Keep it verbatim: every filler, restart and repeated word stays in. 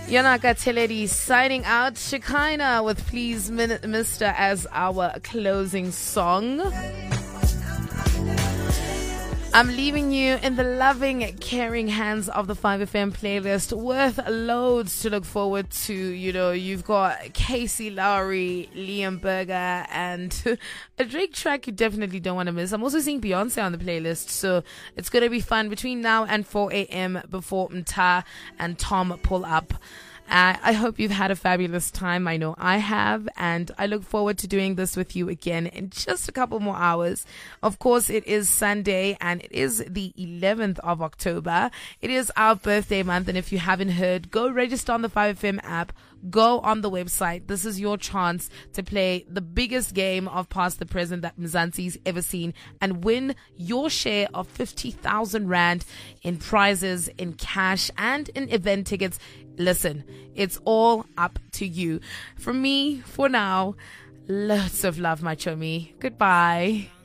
Yanaka Teleri signing out. Shekinah with Please Min- Mister as our closing song. I'm leaving you in the loving, caring hands of the five F M playlist with loads to look forward to. You know, you've got Casey Lowry, Liam Berger, and a Drake track you definitely don't want to miss. I'm also seeing Beyonce on the playlist, so it's going to be fun between now and four a.m. before Mta and Tom pull up. Uh, I hope you've had a fabulous time. I know I have, and I look forward to doing this with you again in just a couple more hours. Of course, it is Sunday, and it is the eleventh of October. It is our birthday month, and if you haven't heard, go register on the five F M app. Go on the website. This is your chance to play the biggest game of past the present that Mzansi's ever seen and win your share of fifty thousand rand in prizes, in cash, and in event tickets. Listen, it's all up to you. From me, for now, lots of love, my chummy. Goodbye.